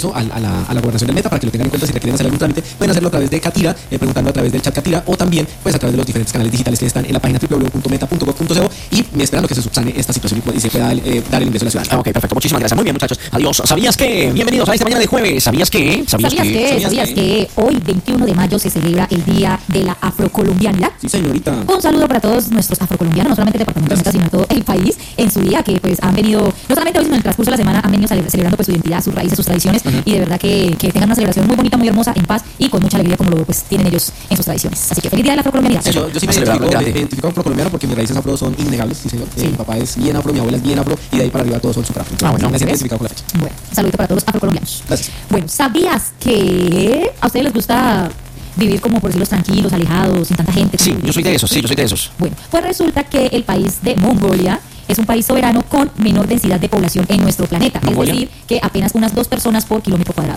acceso a la gobernación del Meta para que lo tengan en cuenta si requieren hacer algún trámite. Pueden hacerlo a través de Catira, preguntando a través del chat Catira o también pues a través de los diferentes canales digitales que están en la página www.meta.gov.co y esperando que se subsane esta situación y se pueda dar el ingreso a la ciudad. Ok, perfecto. Muchísimas gracias. Muy bien, muchachos. Adiós. ¿Sabías qué? Bienvenidos a esta mañana de jueves. ¿Sabías qué? ¿Sabías que hoy, 21 de mayo, se celebra el Día de la Afrocolombianidad? Sí, señorita. Un saludo para todos nuestros afrocolombianos, no solamente el departamento de Meta, sino todo el país en su día, que pues han venido, no solamente hoy, sino en el transcurso de la semana, han venido celebrando pues su identidad, sus raíces, sus tradiciones, y de verdad que tengan una celebración muy bonita, muy hermosa, en paz y con mucha alegría como lo pues tienen ellos en sus tradiciones. Así que feliz Día de la Afrocolombianidad. Yo sí me identifico afrocolombiano porque mis raíces afro son innegables, sí, señor. Mi papá es bien afro, mi abuela es bien afro y de ahí para arriba todos son super afro. Bueno, me siento identificado con la fecha. Bueno, un saludito para todos los afrocolombianos. Gracias. Bueno, ¿sabías que a ustedes les gusta vivir como, por decirlo, tranquilos, alejados, sin tanta gente? Sí, yo soy de esos. Bueno, pues resulta que el país de Mongolia es un país soberano con menor densidad de población en nuestro planeta. ¿Mongolia? Es decir, que apenas unas 2 personas por kilómetro cuadrado.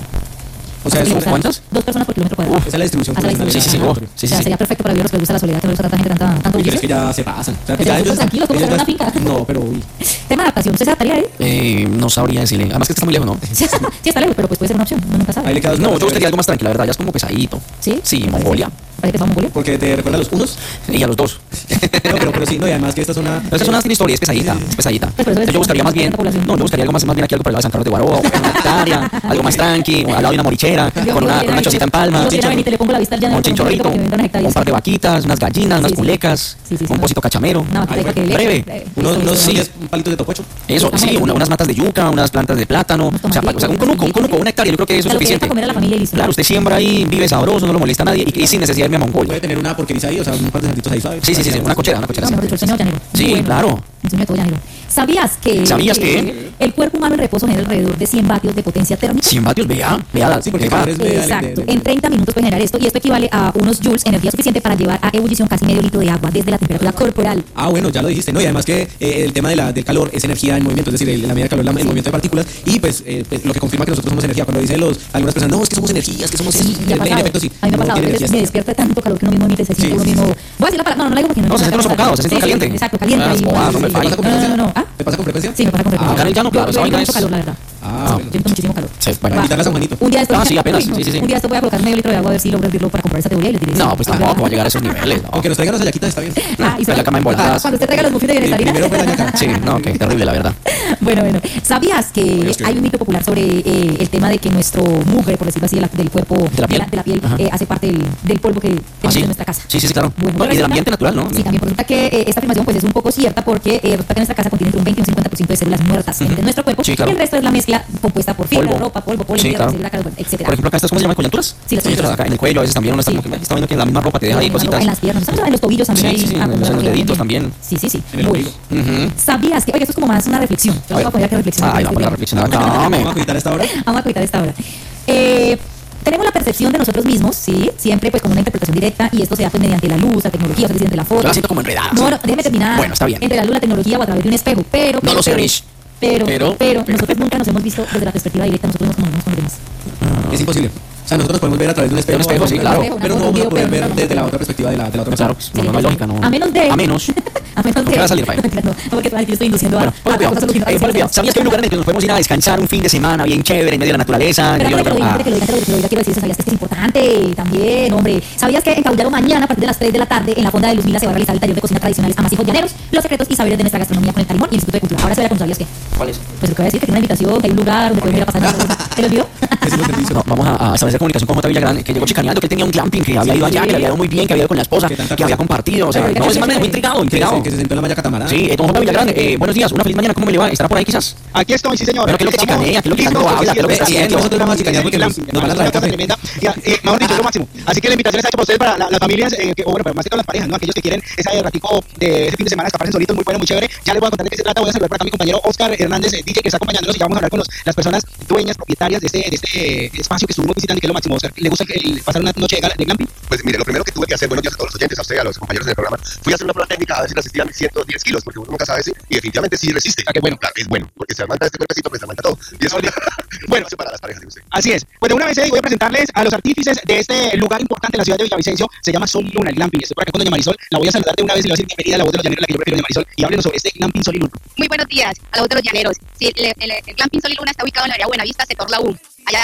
O sea, ¿cuántas? 2 personas por kilómetro cuadrado. Esa es la distribución. Sí. Sería perfecto para vivir los que les gusta la soledad, que no les gusta tanta gente, tanto Pero es que bullicio. ya se pasan. O sea, Pero ellos tranquilos, como en una finca. No, pero uy. Tema de adaptación, ¿usted se adaptaría ahí? No sabría decirle. Además que está muy lejos, ¿no? Sí, está lejos, pero pues puede ser una opción, uno nunca sabe. Ahí le queda No, yo buscaría algo más tranquilo, la verdad. Ya es como pesadito. ¿Sí? Sí, Mongolia. ¿Para qué te Mongolia? Porque te recuerda a los unos. Y a los dos. No, pero sí, no, y además que esta zona. Pero esta zona tiene historia, es pesadita. Pues por eso es Yo buscaría más bien. tanta población. No, yo buscaría algo más bien aquí, algo por el lado de San Carlos de Guaroa, una hectárea, algo más tranqui, al lado de una morichera, con una chocita en palma, Y te le pongo la vista al llano. un chinchorrito, un par de vaquitas, unas gallinas, unas culecas, un pocito cachamero. No, aquí hay que breve. Unos palitos de topocho. Eso, sí, unas matas de yuca, unas plantas de plátano, o sea, un conuco, una hectárea, yo creo que eso es suficiente. Comer a la familia y listo. Claro, usted siembra ahí, vive sabroso, no lo molesta a nadie y sin necesidad de irme a Mongolia. Puede tener una porqueriza ahí, o sea, un par de santitos ahí, ¿sabes? Sí, una cochera. No, mejor dicho, el sueño llanero. Sí, Bueno, claro. El sueño de todo llanero. ¿Sabías que el cuerpo humano en reposo genera alrededor de 100 vatios de potencia térmica? 100 vatios, vea. Sí, porque Exacto. En 30 minutos puede generar esto y esto equivale a unos joules, energía suficiente para llevar a ebullición casi medio litro de agua desde la temperatura corporal. Ah, bueno, ya lo dijiste, ¿no? Y además que el tema del calor es energía en movimiento, es decir, la medida de calor, el movimiento de partículas y pues lo que confirma que nosotros somos energía. Cuando dicen algunas personas, no, es que somos energías, que somos Sí, ya ha pasado. en efecto, sí. A mí me ha pasado, a veces me despierta tanto calor que uno mismo emite, se siente uno mismo. Voy a decir la palabra, no la digo porque No, se siente uno sofocado, se siente caliente. Exacto, caliente. No me falla. No. ¿Ah? ¿Te pasa con frecuencia? Sí, me pasa con frecuencia. Acá en el llano, claro, esa vaina mucho es. calor, la verdad. Siento muchísimo calor. Sí, bueno. Invitarla a San Juanito. Un día esto. Sí, apenas. Sí. Un día esto voy a colocar medio litro de agua a ver si logro hervirlo para comprar esa teoría y les diré. No, pues tampoco va a llegar a esos niveles. No. Aunque nos traigan las hallaquitas, está bien. Y la cama en voladas. cuando usted traiga los muffins de bienestarina. Primero fue la hallaca. Sí, no, qué terrible, la verdad. Bueno. ¿Sabías que hay un mito popular sobre el tema de que nuestro mugre, por decirlo así, del cuerpo, de la piel, hace parte del polvo que tenemos en nuestra casa? Sí, claro. Bueno, y del ambiente natural, ¿no? Sí, también resulta que esta afirmación pues es un poco cierta porque resulta que nuestra casa contiene entre un 20 y un 50% de células muertas de nuestro cuerpo. Sí, claro. Y el resto es la mezcla compuesta por fibra, ropa, polvo, polen, claro. célula, etcétera. Por ejemplo, acá estas, ¿cómo se llaman? ¿Coyunturas? Sí, las coyunturas. Acá en el cuello a veces también uno está como que está viendo que en la misma ropa te deja ahí cositas. En las piernas, en los tobillos también. Sí, en los deditos también. Sí. En el ombligo. ¿Sabías que? Oye, esto es como más una reflexión. Yo voy a poner que reflexionar. Ay, vamos a reflexionar. Vamos a cuitar esta hora. Vamos a cuitar esta hora. Tenemos la percepción de nosotros mismos, ¿sí? Siempre pues con una interpretación directa y esto se da pues mediante la luz, la tecnología, o sea, mediante la foto. Yo la siento como enredada. No, déjeme terminar. Bueno, está bien. Entre la luz, la tecnología o a través de un espejo, pero... No lo sé, Rich. Pero nosotros nunca nos hemos visto desde la perspectiva directa, nosotros nos comunicamos con los demás. Es imposible. O sea, nosotros podemos ver a través de un espejo. De un espejo, sí, claro. Pero no vamos a poder ver desde la otra perspectiva de la otra persona. Claro, no hay lógica, no. A menos de... A menos. ¿Qué va a salir, Pai? No, porque yo estoy induciendo a cosas Olivia, ¿sabías que hay un lugar en el que nos podemos ir a descansar un fin de semana bien chévere en medio de la naturaleza? Pero que lo diga, quiero decir, ¿sabías que esto es importante también, hombre? ¿Sabías que en Caballero mañana, a partir de las 3 de la tarde, en la Fonda de Luz Mila se va a realizar el taller de cocina tradicionales amasijos llaneros, los secretos y saberes de nuestra gastronomía con el Carimón y el Instituto de Cultura? Ahora se verá con ¿sabías qué? ¿Cuál es? Pues lo que voy a decir, que tiene una invitación, que hay un lugar donde pueden ir a pasar. ¿Te lo olvidó? No, vamos a establecer comunicación con J. Villagrán, que llegó chicaneando, que él tenía un glamping, que había ido allá, que le había ido muy bien, que había ido con la esposa, que había compartido. O sea, no, ese man me dejó intrigado. Que se sentó en la malla catamarán. Sí, don J. Villagrán, buenos días, una feliz mañana, ¿cómo me le va? ¿Estará por ahí quizás? Aquí estoy, sí señor. Pero ¿qué es lo que chicanea? ¿Qué es lo que tanto habla? ¿Qué es lo que está haciendo? Nosotros vamos a chicanear porque nos van a traer café. Mejor dicho, es lo máximo. Así que la invitación está hecha para ustedes, para las familias, o bueno, pero más que todas las parejas, ¿no? Aquellos que quieren ese ratico de ese fin de semana, escaparse solitos, muy bueno, muy chévere. Ya les voy a contar de qué se trata. Voy a saludar por acá a mi compañero Oscar Hernández, DJ, que está acompañándonos y ya vamos a hablar con las personas dueñas, propietarias de este espacio que estuvimos visitando y que es lo máximo. Oscar, ¿le gusta pasar una noche de glamping? Pues mire, lo primero que tuve que hacer, buenos días a todos los oyentes, a usted, a los compañeros del programa, fui a hacer una prueba técnica a ver si resistían 110 kilos, porque uno nunca sabe si, y definitivamente sí resiste. Ah, qué bueno. Claro, es bueno, porque se aguanta este cuerpecito, pues se aguanta todo. Y eso bueno, para las parejas de usted. Así es. Pues de una vez voy a presentarles a los artífices de este lugar importante en la ciudad de Villavicencio. Se llama Sol y Luna, el glamping. Estoy por acá con doña Marisol. La voy a saludar de una vez y le voy a decir bienvenida a la voz de los llaneros, la que yo prefiero, doña Marisol. Y háblenos sobre este glamping Sol y Luna. Muy buenos días a la voz de los llaneros. Sí, el glamping Sol y Luna está ubicado en la área Buenavista, sector La U. Allá